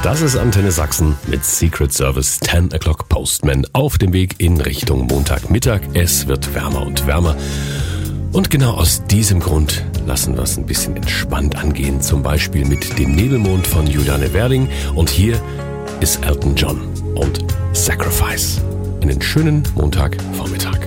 Das ist Antenne Sachsen mit Secret Service 10 O'Clock Postman auf dem Weg in Richtung Montagmittag. Es wird wärmer und wärmer. Und genau aus diesem Grund lassen wir es ein bisschen entspannt angehen. Zum Beispiel mit dem Nebelmond von Juliane Werling. Und hier ist Elton John und Sacrifice. Einen schönen Montagvormittag.